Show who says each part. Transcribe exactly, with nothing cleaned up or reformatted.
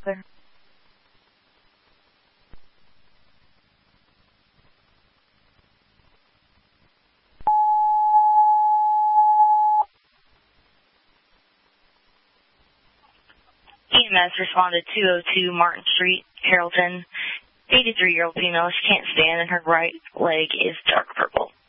Speaker 1: sir.
Speaker 2: E M S responded two oh two Martin Street, Carrollton. eighty-three-year-old female. She can't stand and her right leg is dark purple.